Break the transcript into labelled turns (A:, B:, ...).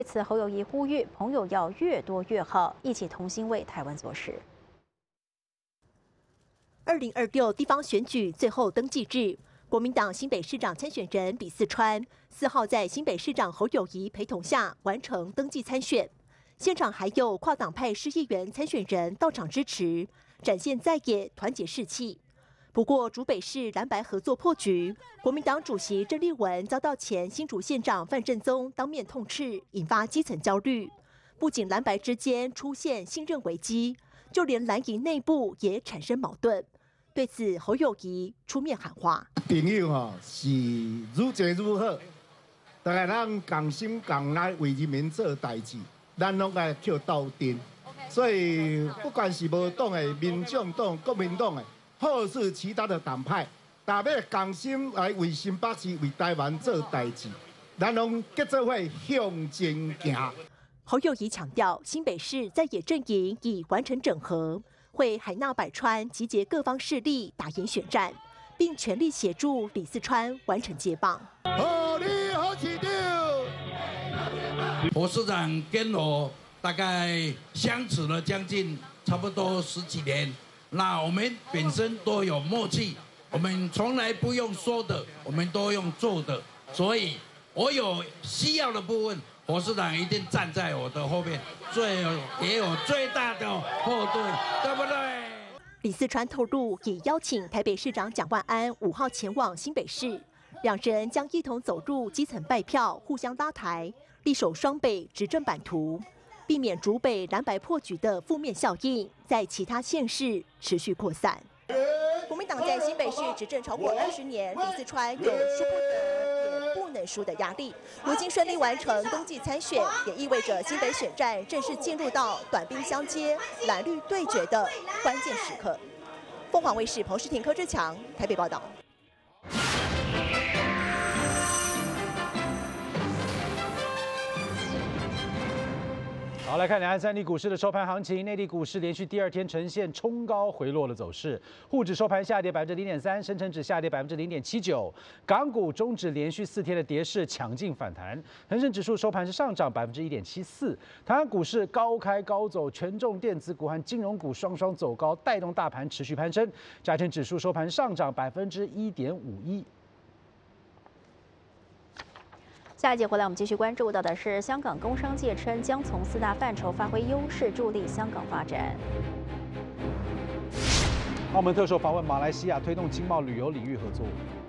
A: 对此，侯友宜呼吁朋友要越多越好，一起同心为台湾做事。
B: 2026地方选举最后登记日，国民党新北市长参选人李四川4号在新北市长侯友宜陪同下完成登记参选，现场还有跨党派市议员参选人到场支持，展现在野团结士气。不过，竹北市蓝白合作破局，国民党主席郑丽文遭到前新竹县长范振宗当面痛斥，引发基层焦虑。不仅蓝白之间出现信任危机，就连蓝营内部也产生矛盾。对此，侯友宜出面喊话：“
C: 朋友是愈多愈好，大家咱共心共力为人民做代志，咱拢该去斗阵。所以，不管是无党的、民众党、国民党的。”或是其他的党派，大家共心来为新北市、为台湾做代志，咱拢结做伙向前行。
B: 侯友宜强调，新北市在野阵营已完成整合，会海纳百川，集结各方势力，打赢选战，并全力协助李四川完成接棒。
C: 好你好市长，
D: 侯市长跟我大概相处了将近差不多10几年。那我们本身都有默契，我们从来不用说的，我们都用做的。所以，我有需要的部分，侯市长一定站在我的后面，也有最大的后盾，对不对？
B: 李四川透露，已邀请台北市长蒋万安5号前往新北市，两人将一同走入基层拜票，互相拉抬，力守双北执政版图。避免竹北蓝白破局的负面效应在其他县市持续扩散。国民党在新北市执政超过20年，李四川有输不得也不能输的压力。如今顺利完成登记参选，也意味着新北选战正式进入到短兵相接、蓝绿对决的关键时刻。凤凰卫视彭世廷、柯志强台北报道。
E: 好，来看两岸三地股市的收盘行情。内地股市连续第2天呈现冲高回落的走势，沪指收盘下跌0.3%，深成指下跌0.79%。港股中指连续4天的跌势强劲反弹，恒生指数收盘是上涨1.74%。台湾股市高开高走，权重电子股和金融股双双走高，带动大盘持续攀升。加权指数收盘上涨1.51%。
A: 下一节回来，我们继续关注到的是香港工商界称将从4大范畴发挥优势，助力香港发展。
E: 澳门特首访问马来西亚，推动经贸旅游领域合作。